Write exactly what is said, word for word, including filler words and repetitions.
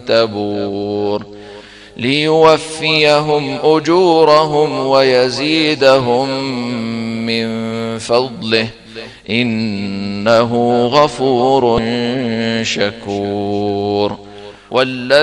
تبور ليوفيهم أجورهم ويزيدهم من فضله إنه غفور شكور.